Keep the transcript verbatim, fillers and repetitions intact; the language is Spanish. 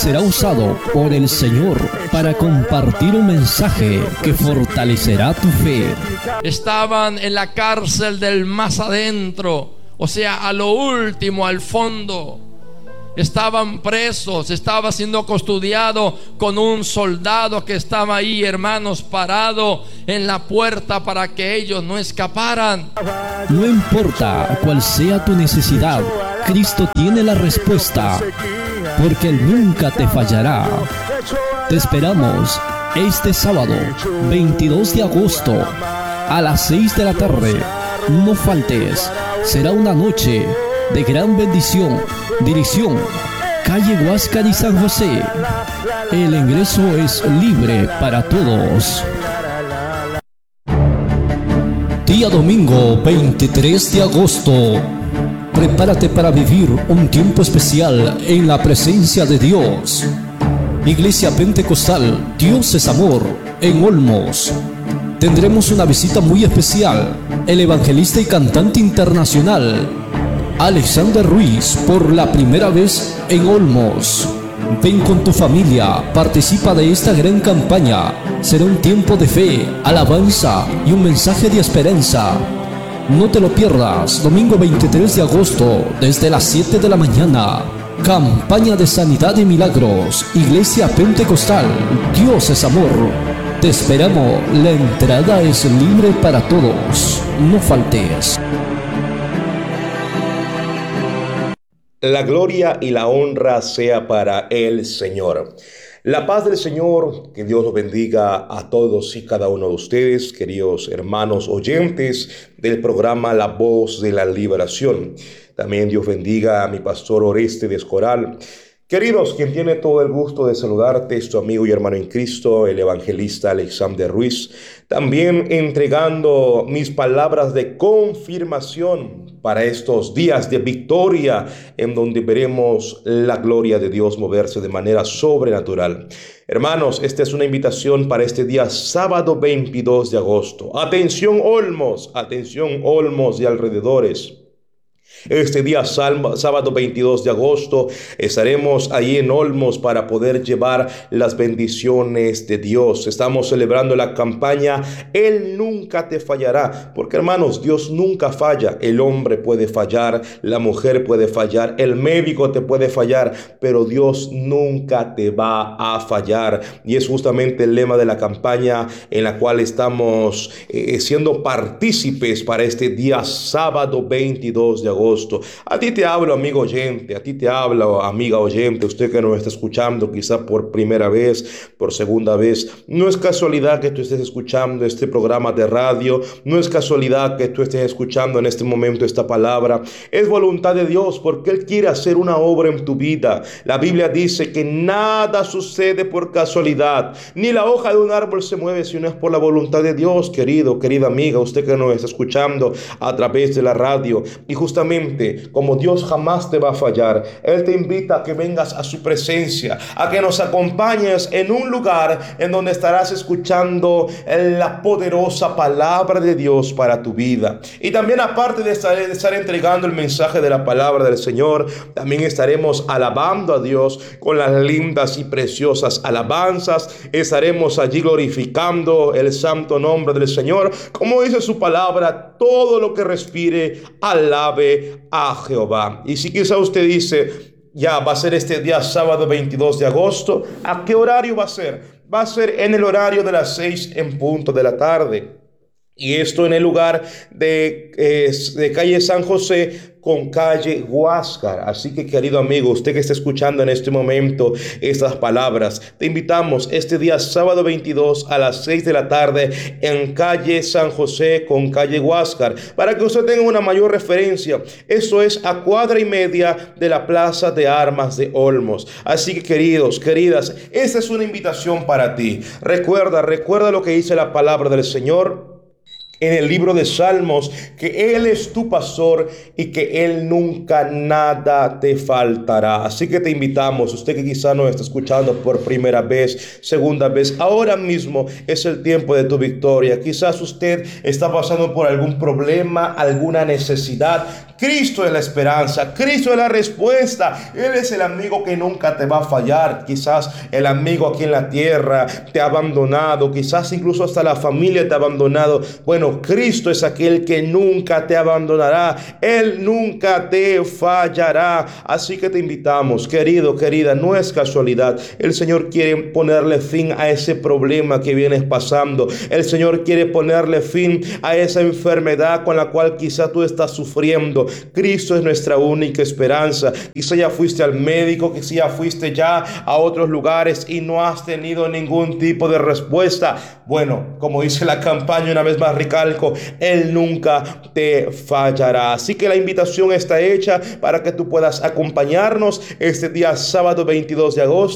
será usado por el Señor para compartir un mensaje que fortalecerá tu fe. Estaban en la cárcel del más adentro, o sea, a lo último, al fondo. Estaban presos, estaba siendo custodiado con un soldado que estaba ahí, hermanos, parado en la puerta para que ellos no escaparan. No importa cuál sea tu necesidad, Cristo tiene la respuesta, porque Él nunca te fallará. Te esperamos este sábado, veintidós de agosto, a las seis de la tarde. No faltes, será una noche de gran bendición. Dirección: calle Huáscar y San José. El ingreso es libre para todos. Día domingo veintitrés de agosto. Prepárate para vivir un tiempo especial en la presencia de Dios. Iglesia Pentecostal Dios es Amor, en Olmos. Tendremos una visita muy especial. El evangelista y cantante internacional Alexander Ruiz, por la primera vez en Olmos. Ven con tu familia, participa de esta gran campaña. Será un tiempo de fe, alabanza y un mensaje de esperanza. No te lo pierdas, domingo veintitrés de agosto, desde las siete de la mañana. Campaña de sanidad y milagros, Iglesia Pentecostal Dios es Amor. Te esperamos, la entrada es libre para todos. No faltes. La gloria y la honra sea para el Señor. La paz del Señor, que Dios los bendiga a todos y cada uno de ustedes, queridos hermanos oyentes del programa La Voz de la Liberación. También Dios bendiga a mi pastor Oreste de Escoral. Queridos, quien tiene todo el gusto de saludarte es tu amigo y hermano en Cristo, el evangelista Alexander Ruiz. También entregando mis palabras de confirmación para estos días de victoria, en donde veremos la gloria de Dios moverse de manera sobrenatural. Hermanos, esta es una invitación para este día sábado veintidós de agosto. Atención Olmos, atención Olmos y alrededores. Este día sábado veintidós de agosto estaremos ahí en Olmos para poder llevar las bendiciones de Dios. Estamos celebrando la campaña Él nunca te fallará, porque hermanos, Dios nunca falla. El hombre puede fallar, la mujer puede fallar, el médico te puede fallar, pero Dios nunca te va a fallar. Y es justamente el lema de la campaña en la cual estamos eh, siendo partícipes para este día sábado veintidós de agosto. A ti te hablo, amigo oyente, a ti te hablo, amiga oyente, usted que nos está escuchando quizá por primera vez, por segunda vez. No es casualidad que tú estés escuchando este programa de radio, no es casualidad que tú estés escuchando en este momento esta palabra. Es voluntad de Dios, porque Él quiere hacer una obra en tu vida. La Biblia dice que nada sucede por casualidad, ni la hoja de un árbol se mueve si no es por la voluntad de Dios. Querido, querida amiga, usted que nos está escuchando a través de la radio, y justamente como Dios jamás te va a fallar, Él te invita a que vengas a su presencia, a que nos acompañes en un lugar en donde estarás escuchando la poderosa palabra de Dios para tu vida. Y también, aparte de estar, de estar entregando el mensaje de la palabra del Señor, también estaremos alabando a Dios con las lindas y preciosas alabanzas. Estaremos allí glorificando el santo nombre del Señor. Como dice su palabra, todo lo que respire, alabe a Jehová. Y si quizá usted dice, ya va a ser este día sábado veintidós de agosto, ¿a qué horario va a ser? Va a ser en el horario de las seis en punto de la tarde. Y esto en el lugar de, eh, de calle San José con calle Huáscar. Así que, querido amigo, usted que está escuchando en este momento estas palabras, te invitamos este día sábado veintidós a las seis de la tarde en calle San José con calle Huáscar, para que usted tenga una mayor referencia. Eso es a cuadra y media de la Plaza de Armas de Olmos. Así que, queridos, queridas, esta es una invitación para ti. Recuerda, recuerda lo que dice la palabra del Señor. en el libro de Salmos que Él es tu pastor y que Él nunca nada te faltará. Así que te invitamos, usted que quizá nos está escuchando por primera vez, segunda vez, ahora mismo es el tiempo de tu victoria. Quizás usted está pasando por algún problema, alguna necesidad. Cristo es la esperanza, Cristo es la respuesta. Él es el amigo que nunca te va a fallar. Quizás el amigo aquí en la tierra te ha abandonado, quizás incluso hasta la familia te ha abandonado. Bueno, Cristo es aquel que nunca te abandonará. Él nunca te fallará. Así que te invitamos, querido, querida, no es casualidad. El Señor quiere ponerle fin a ese problema que vienes pasando. El Señor quiere ponerle fin a esa enfermedad con la cual quizá tú estás sufriendo. Cristo es nuestra única esperanza. Quizá ya fuiste al médico, quizá ya fuiste ya a otros lugares y no has tenido ningún tipo de respuesta. Bueno, como dice la campaña, una vez más recalco, Él nunca te fallará. Así que la invitación está hecha para que tú puedas acompañarnos este día sábado veintidós de agosto